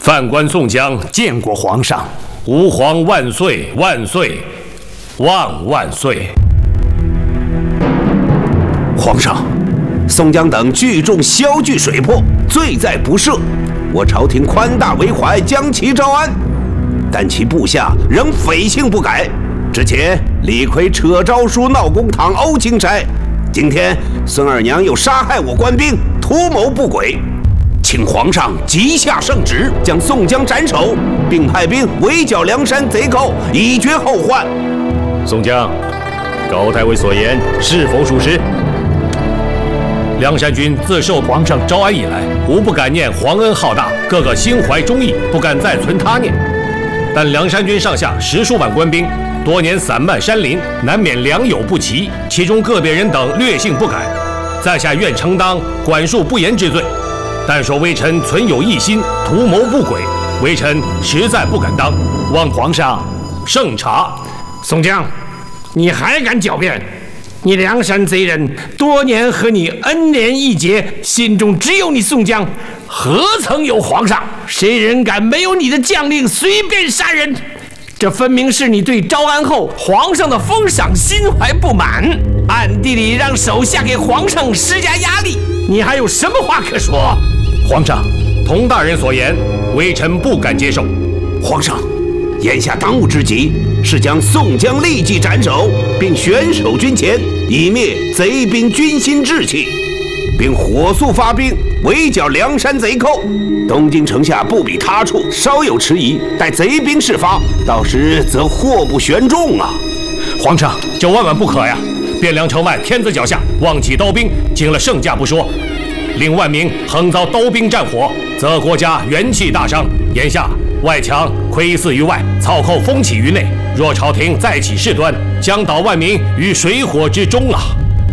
犯官宋江见过皇上。 吾皇万岁万岁万万岁！ 皇上，宋江等聚众削据水泊，罪在不赦。我朝廷宽大为怀，将其招安，但其部下仍匪性不改。之前李逵扯诏书闹公堂殴钦差，今天孙二娘又杀害我官兵，图谋不轨。请皇上急下圣旨，将宋江斩首，并派兵围剿梁山贼寇，以绝后患。 宋江，高太尉所言是否属实？梁山军自受皇上招安以来，无不感念皇恩浩大，个个心怀忠义，不敢再存他念。但梁山军上下10数万官兵，多年散漫山林，难免良莠不齐，其中个别人等略性不改，在下愿承担管束不严之罪。但说微臣存有异心，图谋不轨，微臣实在不敢当，望皇上圣察。 宋江，你还敢狡辩？你梁山贼人多年和你恩连义结，心中只有你宋江，何曾有皇上？谁人敢没有你的将令随便杀人？这分明是你对招安后皇上的封赏心怀不满，暗地里让手下给皇上施加压力。你还有什么话可说？ 皇上，童大人所言，微臣不敢接受。 皇上，眼下当务之急是将宋江立即斩首，并悬守军前，以灭贼兵军心志气，并火速发兵围剿梁山贼寇。东京城下不比他处，稍有迟疑，待贼兵事发，到时则祸不悬众啊！ 皇上，这万万不可呀！汴梁城外天子脚下，望起刀兵，惊了圣驾不说，令万民横遭刀兵战火，则国家元气大伤。眼下外强窥伺于外，草寇风起于内。若朝廷再起事端，将导万民于水火之中啊！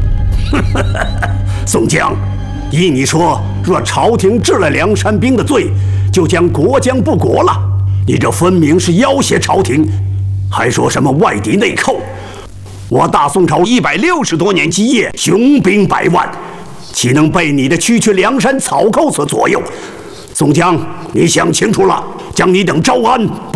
宋江，依你说，若朝廷治了梁山兵的罪，就将国将不国了。你这分明是要挟朝廷，还说什么外敌内寇？我大宋朝160多年基业，雄兵100万，岂能被你的区区梁山草寇所左右？宋江，你想清楚了，将你等招安。